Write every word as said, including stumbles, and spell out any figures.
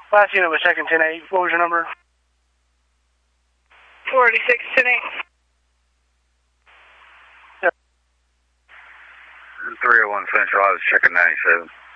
Last unit was checking ten eight. What was your number? forty-six ten eight. Yep. three oh one Central, I was checking ninety-seven.